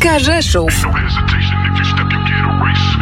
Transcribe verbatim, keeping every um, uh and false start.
Muzyka Rzeszów. No hesitation, if you step, you get erased.